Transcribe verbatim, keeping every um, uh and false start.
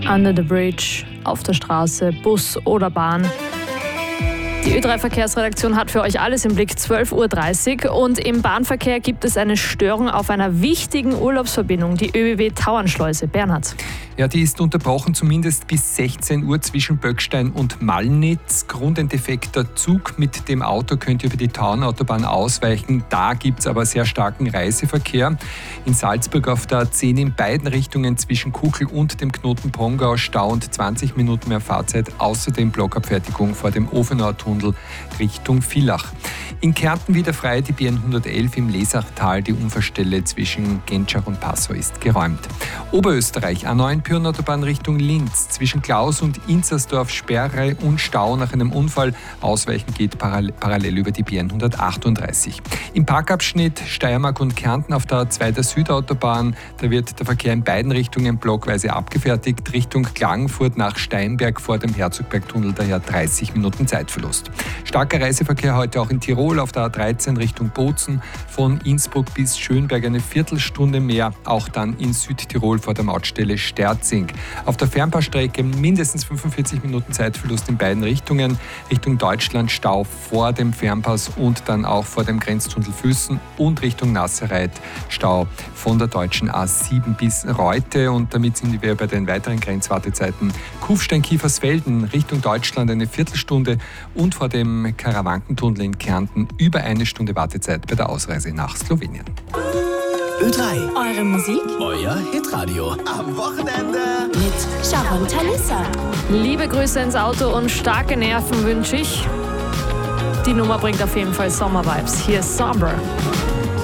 Under the Bridge, auf der Straße, Bus oder Bahn. Die Ö drei Verkehrsredaktion hat für euch alles im Blick, zwölf Uhr dreißig. Und im Bahnverkehr gibt es eine Störung auf einer wichtigen Urlaubsverbindung, die Ö B B Tauernschleuse. Bernhard. Ja, die ist unterbrochen zumindest bis sechzehn Uhr zwischen Böckstein und Mallnitz. Grund ein defekter Zug. Mit dem Auto könnt ihr über die Tauernautobahn ausweichen. Da gibt es aber sehr starken Reiseverkehr. In Salzburg auf der A zehn in beiden Richtungen zwischen Kuckel und dem Knoten Pongau Stau und zwanzig Minuten mehr Fahrzeit. Außerdem Blockabfertigung vor dem Ofenauer Tunnel Richtung Villach. In Kärnten wieder frei die B N hundertelf im Lesachtal. Die Unfallstelle zwischen Gentschach und Passau ist geräumt. Oberösterreich, A neun Pyreneeautobahn Richtung Linz. Zwischen Klaus und Inzersdorf Sperre und Stau nach einem Unfall. Ausweichen geht parallel über die B N hundertachtunddreißig. Im Parkabschnitt Steiermark und Kärnten auf der A zwei der Südautobahn. Da wird der Verkehr in beiden Richtungen blockweise abgefertigt. Richtung Klagenfurt nach Steinberg vor dem Herzogbergtunnel daher dreißig Minuten Zeitverlust. Starker Reiseverkehr heute auch in Tirol auf der A dreizehn Richtung Bozen. Von Innsbruck bis Schönberg eine Viertelstunde mehr. Auch dann in Südtirol vor der Mautstelle Sterzing. Auf der Fernpassstrecke mindestens fünfundvierzig Minuten Zeitverlust in beiden Richtungen. Richtung Deutschland Stau vor dem Fernpass und dann auch vor dem Grenztunnel Füssen und Richtung Nassereit Stau von der deutschen A sieben bis Reute. Und damit sind wir bei den weiteren Grenzwartezeiten. Kufstein-Kiefersfelden Richtung Deutschland eine Viertelstunde und vor dem Karawankentunnel in Kärnten über eine Stunde Wartezeit bei der Ausreise nach Slowenien. Ö drei. Eure Musik? Euer Hitradio. Am Wochenende. Mit Sharon Talissa. Liebe Grüße ins Auto und starke Nerven wünsche ich. Die Nummer bringt auf jeden Fall Sommer-Vibes. Hier ist Somber.